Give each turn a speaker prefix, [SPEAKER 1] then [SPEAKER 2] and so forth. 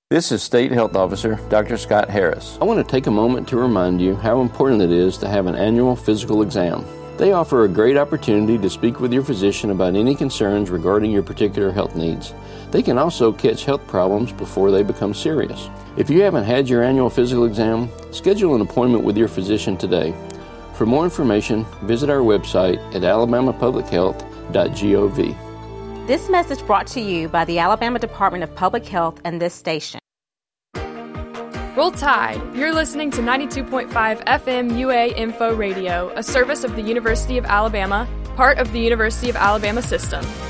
[SPEAKER 1] This is State Health Officer Dr. Scott Harris. I want to take a moment to remind you how important it is to have an annual physical exam. They offer a great opportunity to speak with your physician about any concerns regarding your particular health needs. They can also catch health problems before they become serious. If you haven't had your annual physical exam, schedule an appointment with your physician today. For more information, visit our website at alabamapublichealth.gov.
[SPEAKER 2] This message brought to you by the Alabama Department of Public Health and this station.
[SPEAKER 3] Roll Tide. You're listening to 92.5 FM UA Info Radio, a service of the University of Alabama, part of the University of Alabama system.